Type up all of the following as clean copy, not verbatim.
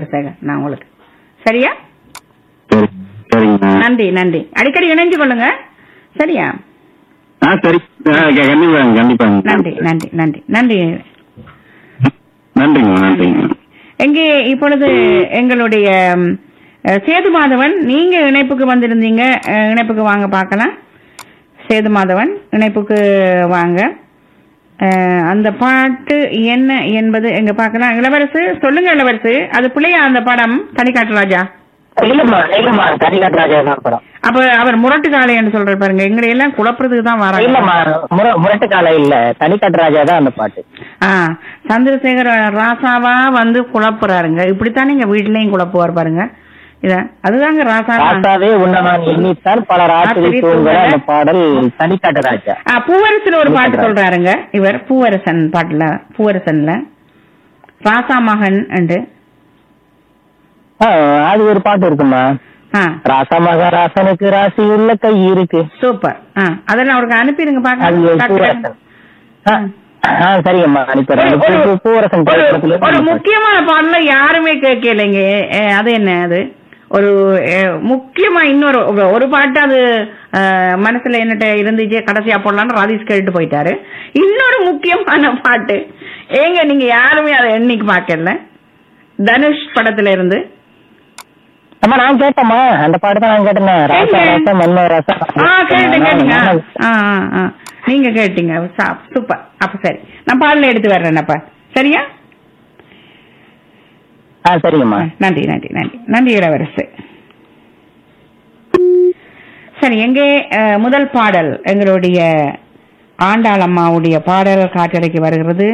சந்திரசேகர் நான் உங்களுக்கு. சரியா? சரிங்க. நன்றி நன்றி. அடிக்கடி இணைஞ்சு கொள்ளுங்க. சரியா? சரி, கண்டிப்பா. நன்றி நன்றி நன்றி நன்றி நன்றிங்க நன்றிங்க. எங்கே இப்பொழுது எங்களுடைய சேது மாதவன், நீங்க இணைப்புக்கு வந்திருந்தீங்க. இணைப்புக்கு வாங்க பார்க்கலாம். சேது மாதவன் இணைப்புக்கு வாங்க. அந்த பாட்டு என்ன என்பது எங்க பார்க்கலாம். இளவரசு சொல்லுங்க இளவரசு. அது பிள்ளையா அந்த படம் தனிக்காட்டு ராஜா? இல்லம்மா தனிக்காட்டு ராஜா தான் படம். அப்ப அவர் முரட்டு காளைன்னு சொல்ற பாருங்க. எங்களை எல்லாம் குழப்பறதுக்கு தான் வராங்க. இல்லம்மா முரட்டு காலை இல்ல, தனிக்காட்டு ராஜா தான் அந்த பாட்டு. சந்திரசேகர் ராசாவா வந்து குழப்புறாருங்க. இப்படித்தான் நீங்க வீட்லயும் குழப்புவார் பாருங்க. அதுதாங்க ராசாவே உன்ன நான் எண்ணித்தான் பல ராத்திரி தூங்குற அந்த பாடல் தனிக்காட்டு ராஜா. பூவரசன் ஒரு பாட்டு சொல்றாருங்க இவர். பூவரசன் பாட்டுல பூவரசன்ல ராசா மகன் அது ஒரு பாட்டு இருக்குமா? ராசா மகன் ராசனுக்கு ராசி உள்ள கை இருக்கு. சூப்பர். அதெல்லாம் அவருக்கு அனுப்பிடுங்க பாக்க. சரிங்கம்மா அனுப்பிடுறேன். பூவரசன் ஒரு முக்கியமான பாடல யாருமே கேட்கலைங்க. அது என்ன? அது ஒரு முக்கியமா இன்னொரு ஒரு பாட்டு அது மனசுல என்னட்ட இருந்துச்சு, கடைசியா போடலான்னு ராதீஷ் கேட்டு போயிட்டாரு. இன்னொரு முக்கியமான பாட்டு ஏங்க நீங்க யாருமே அதை எண்ணிக்கு பாக்கல. தனுஷ் படத்துல இருந்து நான் கேட்டேம்மா அந்த பாட்டு தான் நான் கேட்டேன். நீங்க கேட்டீங்க. சூப்பர். அப்ப சரி, நான் பாடல எடுத்து வர்றேன். அப்ப சரியா? சரிங்கம்மா. நன்றி நன்றி நன்றி நன்றி இளவரசு. சரி, எங்கே முதல் பாடல் எங்களுடைய ஆண்டாள் அம்மாவுடைய பாடல் காற்றடைக்கு வருகிறது.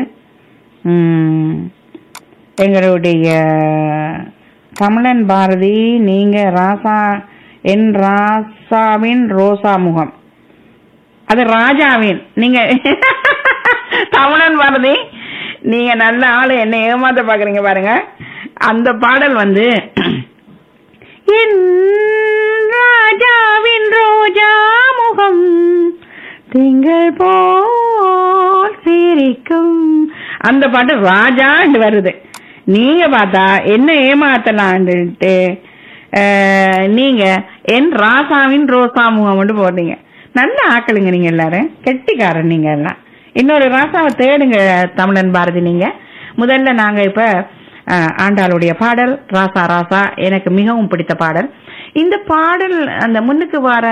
எங்களுடைய தமிழன் பாரதி, நீங்க ராசா என் ராசாவின் ரோசா முகம், அது ராஜாவின். நீங்க தமிழன் பாரதி, நீங்க நல்ல ஆளு, என்ன ஏமாத்த பாக்குறீங்க பாருங்க. அந்த பாடல் வந்து என் ராஜாவின் ரோஜா முகம் திங்கள் போல் சிரிக்கும், அந்த பாட்டு ராஜா வருது. நீங்க பார்த்தா என்ன ஏமாத்தலான்ட்டு நீங்க என் ராசாவின் ரோசா முகம் போடுறீங்க. நல்ல ஆக்களுங்க நீங்க எல்லாரும், கெட்டிக்காரன் நீங்க எல்லாம். இன்னொரு ராசாவை தேடுங்க தமிழன் பாரதி. நீங்க முதல்ல நாங்க இப்ப ஆண்டாளுடைய பாடல் ராசா ராசா எனக்கு மிகவும் பிடித்த பாடல். இந்த பாடல் அந்த முன்னுக்கு வர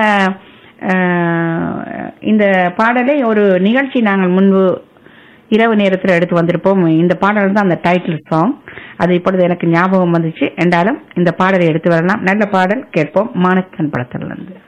இந்த பாடலை ஒரு நிகழ்ச்சி நாங்கள் முன்பு இரவு நேரத்தில் எடுத்து வந்திருப்போம். இந்த பாடல் தான் அந்த டைட்டில் சாங். அது இப்பொழுது எனக்கு ஞாபகம் வந்துச்சு. என்றாலும் இந்த பாடலை எடுத்து வரலாம். நல்ல பாடல் கேட்போம். மானக்கன் படத்திலிருந்து.